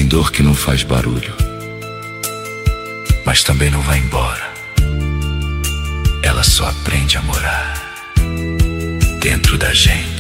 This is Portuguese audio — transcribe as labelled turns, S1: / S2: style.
S1: Tem dor que não faz barulho, mas também não vai embora. Ela só aprende a morar dentro da gente.